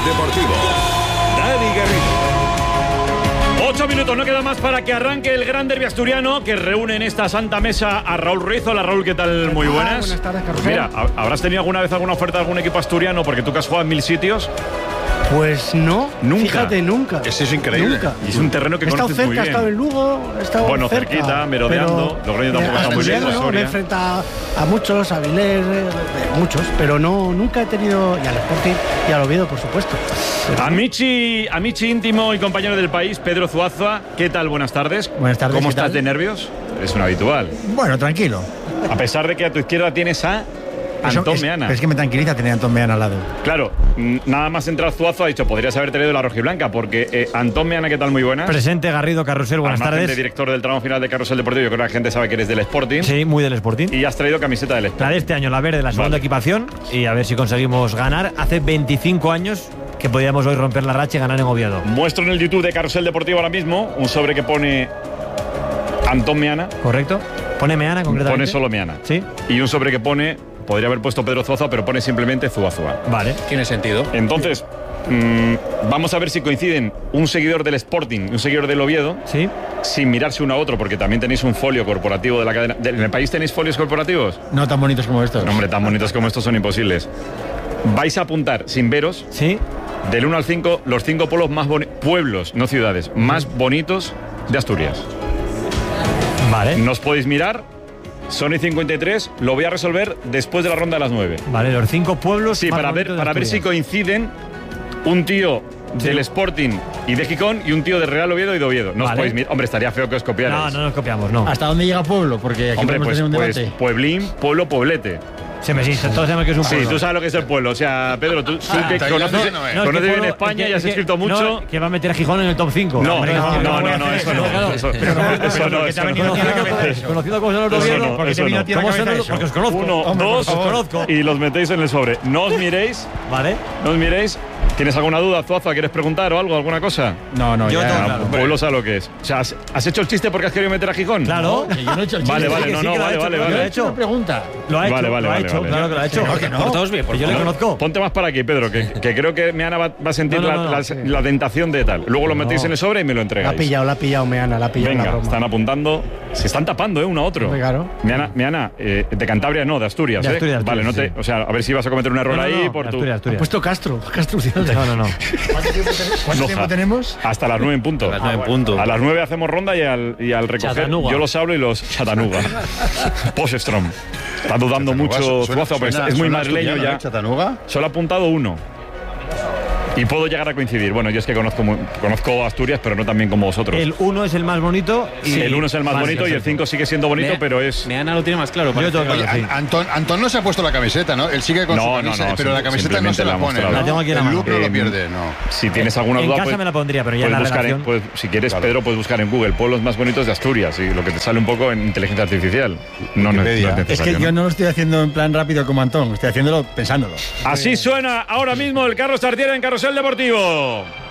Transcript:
Deportivo. Dani Garrido. 8 minutos, no queda más para que arranque el gran derbi asturiano que reúne en esta santa mesa a Raúl Ruiz. Hola Raúl, ¿qué tal? Muy buenas. Buenas tardes, Carlos. Mira, ¿habrás tenido alguna vez alguna oferta de algún equipo asturiano? Porque tú que has jugado en 1000 sitios. Pues no, Nunca. Fíjate, nunca. Eso es increíble. Nunca. Y es un terreno que He estado conoces muy cerca, he bien. estado en Lugo, he estado Bueno, cerca, cerquita, merodeando. Logroño tampoco está muy bien, asturiano, Soria. me he enfrentado a muchos, a Vilés, muchos, pero no, nunca he tenido, y al Sporting y al Oviedo, por supuesto. Amici íntimo y compañero del país, Pedro Zuazua. ¿Qué tal? Buenas tardes. Buenas tardes, ¿Cómo ¿qué estás tal? de nervios? Es un habitual. Bueno, tranquilo. A pesar de que a tu izquierda tienes a Antón Meana. Es que me tranquiliza tener a Antón Meana al lado. Claro, nada más entrar Zuazo ha dicho, podrías haber traído la rojiblanca, porque Antón Meana, ¿qué tal? Muy buenas. Presente, Garrido, Carrusel, buenas Al margen de tardes. director del tramo final de Carrusel Deportivo, yo creo que la gente sabe que eres del Sporting. Sí, muy del Sporting. Y has traído camiseta del Sporting. La de este año, la verde, la segunda Vale. equipación. Y a ver si conseguimos ganar. Hace 25 años que podíamos hoy romper la racha y ganar en Oviedo. Muestro en el YouTube de Carrusel Deportivo ahora mismo un sobre que pone Antón Meana. ¿Correcto? Pone Meana concretamente. Pone solo Meana. Sí. Y un sobre que pone, podría haber puesto Pedro Zuazo, pero pone simplemente Zuazua. Vale. Tiene sentido. Entonces, vamos a ver si coinciden un seguidor del Sporting y un seguidor del Oviedo, Sí. sin mirarse uno a otro, porque también tenéis un folio corporativo de la cadena. ¿En el país tenéis folios corporativos? No tan bonitos como estos. No, hombre, tan bonitos como estos son imposibles. Vais a apuntar, sin veros, Sí. del 1 al 5, los 5 pueblos más pueblos, no ciudades, más bonitos de Asturias. Vale. No os podéis mirar. Sony 53, lo voy a resolver después de la ronda de las 9. Vale, los 5 pueblos. Sí, más para ver, bonitos de para ver si Asturias. coinciden un tío del Sporting y de Gijón y un tío de Real Oviedo y de Oviedo. No os Vale. podéis mirar. Hombre, estaría feo que os copiarais. No, no nos copiamos, no. ¿Hasta dónde llega Pueblo? Porque aquí Hombre, podemos pues, tener un debate. pueblín, pueblo, pueblete. Se me sí, todos sabemos que es un Sí, pueblo. tú sabes lo que es el pueblo. O sea, Pedro, tú que está conoces, bien, no es. No, es que conoces bien pueblo- España es y has que- escrito mucho. No, que va a meter a Gijón en el top 5. No, Hombre, no, voy a no, hacer no, eso no. claro. Eso no, eso no. Conocido como son los Eso Oviedo. no, Porque eso te vino no. a ti a la ¿Cómo cabeza son eso? Porque os conozco. Uno, Hombre, dos, os conozco. y los metéis en el sobre. No os miréis, Vale. no os miréis. ¿Tienes alguna duda, Zuazo? ¿Quieres preguntar o algo, alguna cosa? No, Yo ya. tengo Ah, claro. pueblo sabe lo que es. O sea, ¿has hecho el chiste porque has querido meter a Gijón? Claro. Que yo no he hecho el chiste. Vale, vale, que no, sí, no, que lo ha vale, hecho, vale, claro que lo ha vale. hecho. Una pregunta. Lo ha hecho, Vale, vale, lo ha vale, hecho, vale. claro que lo ha hecho. Claro que no. Portaos bien, por Que yo le favor. conozco. Ponte más para aquí, Pedro, que creo que Meana va a sentir No, sí. la tentación de tal. Luego lo metéis en el sobre y me lo La ha entregáis. pillado Meana, la ha pillado. Venga, una broma. están apuntando. Se están tapando, uno a otro. Hombre, claro. Meana, de Cantabria no, de Asturias. De Asturias, Vale, no sí. te, o sea, a ver si vas a cometer un error No, no, ahí no, por tu. Asturias, Ha Asturias. puesto Castro No, no, no. ¿Cuánto tiempo tenemos? Hasta las 9 en punto. A las 9 en punto. A las 9 hacemos ronda y al recoger Chatanuga. yo los hablo y los Chatanuga. Poststrom. Está dudando mucho Zuazo, porque es muy madrileño ya. ¿Chatanuga? Solo ha apuntado uno. Y puedo llegar a coincidir. Bueno, yo es que conozco Asturias, pero no tan bien como vosotros. El 1 es el más bonito. Y El 1 es el más Vale, bonito y el perfecto. 5 sigue siendo bonito, pero es. Meana lo tiene más claro. Yo parece. tengo claro, Oye, sí. Antón no se ha puesto la camiseta, ¿no? Él sigue con No, su no, camisa, no, pero la camiseta no simplemente se la la ha pone, mostrado. ¿no? La tengo aquí en la El mano. look no lo pierde, no. Si tienes alguna En duda, casa pues, me la pondría, pero ya en puedes la buscar redacción. si quieres, Pedro, puedes buscar en Google pueblos más bonitos de Asturias y lo que te sale un poco en inteligencia artificial. No, no es Wikipedia. necesario, Es que yo no lo estoy haciendo en plan rápido como Antón, estoy haciéndolo pensándolo. Así suena ahora mismo el Carlos Tartiere en Carrusel Deportivo.